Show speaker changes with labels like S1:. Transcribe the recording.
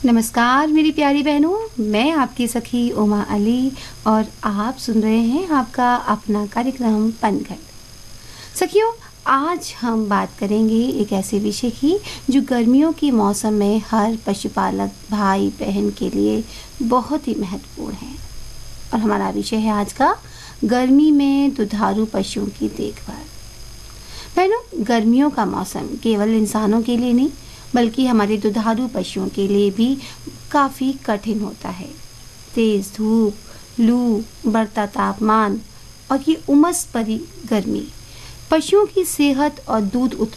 S1: नमस्कार मेरी प्यारी बहनों, मैं आपकी सखी उमा अली और आप सुन रहे हैं आपका अपना कार्यक्रम पनघट। सखियों, आज हम बात करेंगे एक ऐसे विषय की जो गर्मियों के मौसम में हर पशुपालक भाई बहन के लिए बहुत ही महत्वपूर्ण है। और हमारा विषय है आज का गर्मी में दुधारू पशुओं की देखभाल। बहनों, गर्मियों का मौसम केवल इंसानों के लिए नहीं बल्कि हमारे दुधारू पशुओं के लिए भी काफ़ी कठिन होता है। तेज़ धूप, लू, बढ़ता तापमान और ये उमस भरी गर्मी पशुओं की सेहत और दूध